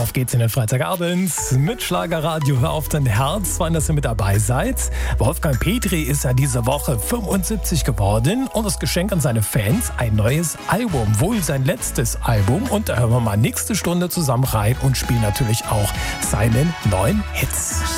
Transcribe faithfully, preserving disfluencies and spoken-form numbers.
Auf geht's in den Freitagabend mit Schlagerradio. Hör auf dein Herz, wann dass ihr mit dabei seid. Wolfgang Petri ist ja diese Woche fünfundsiebzig geworden und das Geschenk an seine Fans ein neues Album, wohl sein letztes Album. Und da hören wir mal nächste Stunde zusammen rein und spielen natürlich auch seinen neuen Hits.